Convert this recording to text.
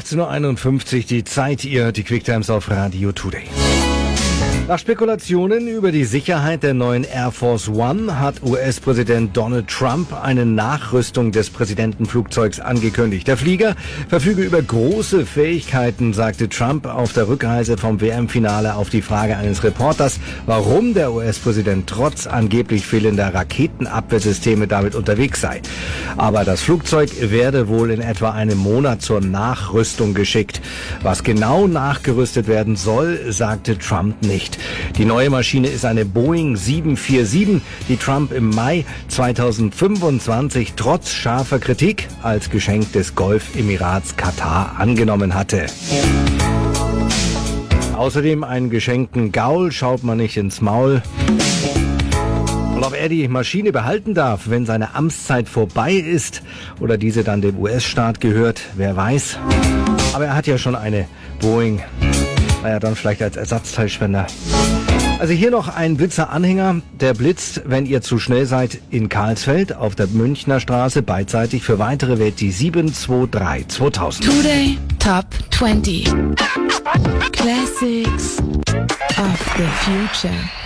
18.51 Uhr, die Zeit, die Quick Times auf Radio Today. Nach Spekulationen über die Sicherheit der neuen Air Force One hat US-Präsident Donald Trump eine Nachrüstung des Präsidentenflugzeugs angekündigt. Der Flieger verfüge über große Fähigkeiten, sagte Trump auf der Rückreise vom WM-Finale auf die Frage eines Reporters, warum der US-Präsident trotz angeblich fehlender Raketenabwehrsysteme damit unterwegs sei. Aber das Flugzeug werde wohl in etwa einem Monat zur Nachrüstung geschickt. Was genau nachgerüstet werden soll, sagte Trump nicht. Die neue Maschine ist eine Boeing 747, die Trump im Mai 2025 trotz scharfer Kritik als Geschenk des Golfemirats Katar angenommen hatte. Außerdem einen geschenkten Gaul schaut man nicht ins Maul. Und ob er die Maschine behalten darf, wenn seine Amtszeit vorbei ist oder diese dann dem US-Staat gehört, wer weiß. Aber er hat ja schon eine Boeing. Naja, dann vielleicht als Ersatzteilspender. Also hier noch ein Blitzer-Anhänger, der blitzt, wenn ihr zu schnell seid, in Karlsfeld auf der Münchner Straße beidseitig. Für weitere wählt die 723 2000. Today Top 20 Classics of the Future.